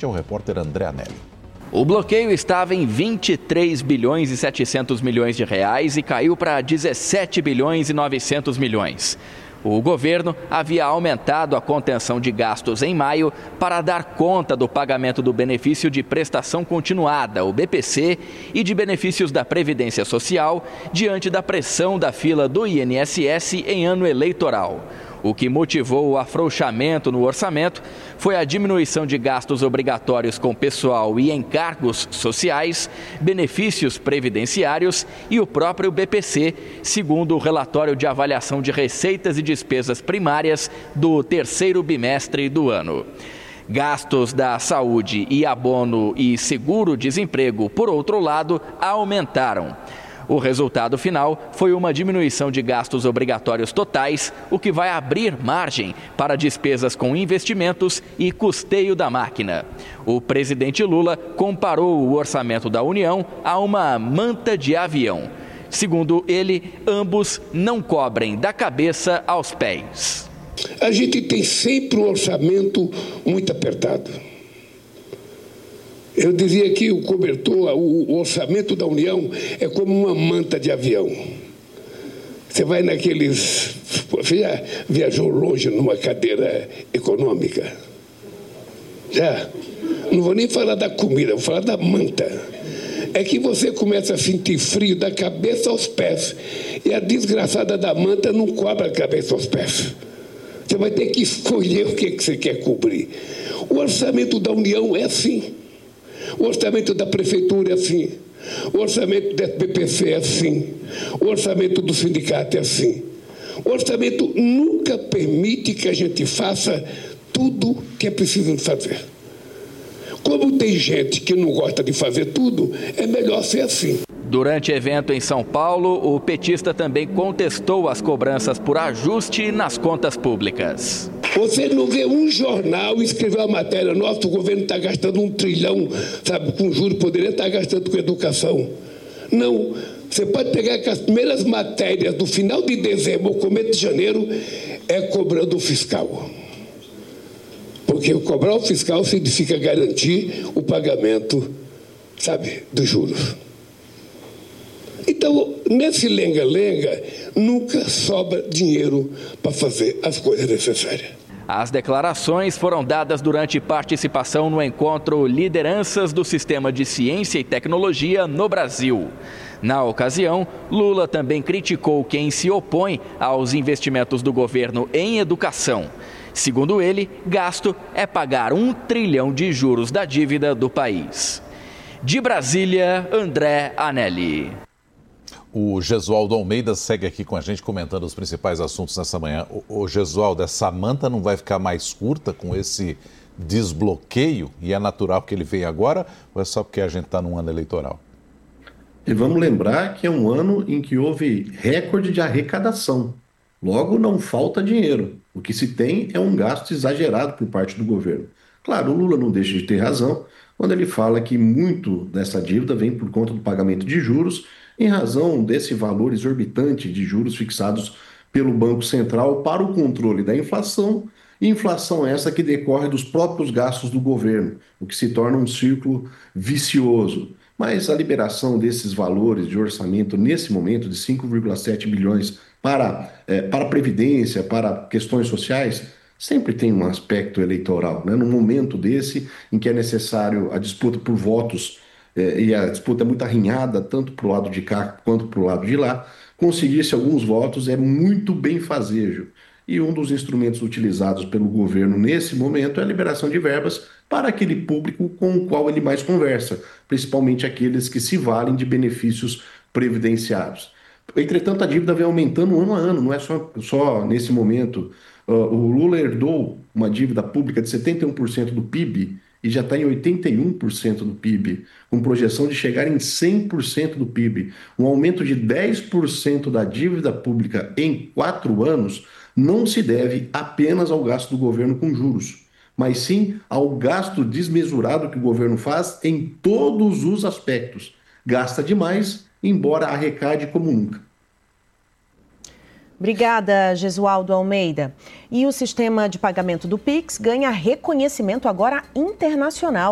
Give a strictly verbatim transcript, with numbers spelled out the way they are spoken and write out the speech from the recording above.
é o repórter André Anelli. O bloqueio estava em vinte e três bilhões e setecentos milhões de reais e caiu para dezessete bilhões e novecentos milhões. O governo havia aumentado a contenção de gastos em maio para dar conta do pagamento do benefício de prestação continuada, o B P C, e de benefícios da Previdência Social, diante da pressão da fila do I N S S em ano eleitoral. O que motivou o afrouxamento no orçamento foi a diminuição de gastos obrigatórios com pessoal e encargos sociais, benefícios previdenciários e o próprio B P C, segundo o relatório de avaliação de receitas e despesas primárias do terceiro bimestre do ano. Gastos da saúde e abono e seguro-desemprego, por outro lado, aumentaram. O resultado final foi uma diminuição de gastos obrigatórios totais, o que vai abrir margem para despesas com investimentos e custeio da máquina. O presidente Lula comparou o orçamento da União a uma manta de avião. Segundo ele, ambos não cobrem da cabeça aos pés. A gente tem sempre um orçamento muito apertado. Eu dizia que o cobertor, o orçamento da União é como uma manta de avião. Você vai naqueles... Você já viajou longe numa cadeira econômica? Já? Não vou nem falar da comida, vou falar da manta. É que você começa a sentir frio da cabeça aos pés. E a desgraçada da manta não cobre a cabeça aos pés. Você vai ter que escolher o que você quer cobrir. O orçamento da União é assim. O orçamento da prefeitura é assim, o orçamento da B P C é assim, o orçamento do sindicato é assim. O orçamento nunca permite que a gente faça tudo que é preciso fazer. Como tem gente que não gosta de fazer tudo, é melhor ser assim. Durante evento em São Paulo, o petista também contestou as cobranças por ajuste nas contas públicas. Você não vê um jornal escrever uma matéria, nosso governo está gastando um trilhão, sabe, com juros, poderia estar gastando com educação. Não, você pode pegar que as primeiras matérias do final de dezembro ou começo de janeiro é cobrando o fiscal. Porque cobrar o fiscal significa garantir o pagamento, sabe, dos juros. Então, nesse lenga-lenga, nunca sobra dinheiro para fazer as coisas necessárias. As declarações foram dadas durante participação no encontro Lideranças do Sistema de Ciência e Tecnologia no Brasil. Na ocasião, Lula também criticou quem se opõe aos investimentos do governo em educação. Segundo ele, gasto é pagar um trilhão de juros da dívida do país. De Brasília, André Anelli. O Gesualdo Almeida segue aqui com a gente comentando os principais assuntos nessa manhã. O, o Gesualdo, essa manta não vai ficar mais curta com esse desbloqueio? E é natural que ele venha agora ou é só porque a gente está num ano eleitoral? E vamos lembrar que é um ano em que houve recorde de arrecadação. Logo, não falta dinheiro. O que se tem é um gasto exagerado por parte do governo. Claro, o Lula não deixa de ter razão quando ele fala que muito dessa dívida vem por conta do pagamento de juros em razão desse valor exorbitante de juros fixados pelo Banco Central para o controle da inflação, inflação essa que decorre dos próprios gastos do governo, o que se torna um círculo vicioso. Mas a liberação desses valores de orçamento nesse momento de cinco vírgula sete bilhões para, é, para a Previdência, para questões sociais, sempre tem um aspecto eleitoral, né? Num momento desse em que é necessário a disputa por votos, É, e a disputa é muito arrinhada, tanto para o lado de cá quanto para o lado de lá, conseguir-se alguns votos é muito benfazejo. E um dos instrumentos utilizados pelo governo nesse momento é a liberação de verbas para aquele público com o qual ele mais conversa, principalmente aqueles que se valem de benefícios previdenciários. Entretanto, a dívida vem aumentando ano a ano, não é só, só nesse momento. Uh, o Lula herdou uma dívida pública de setenta e um por cento do P I B, e já está em oitenta e um por cento do P I B, com projeção de chegar em cem por cento do P I B. Um aumento de dez por cento da dívida pública em quatro anos não se deve apenas ao gasto do governo com juros, mas sim ao gasto desmesurado que o governo faz em todos os aspectos. Gasta demais, embora arrecade como nunca. Obrigada, Gesualdo Almeida. E o sistema de pagamento do Pix ganha reconhecimento agora internacional.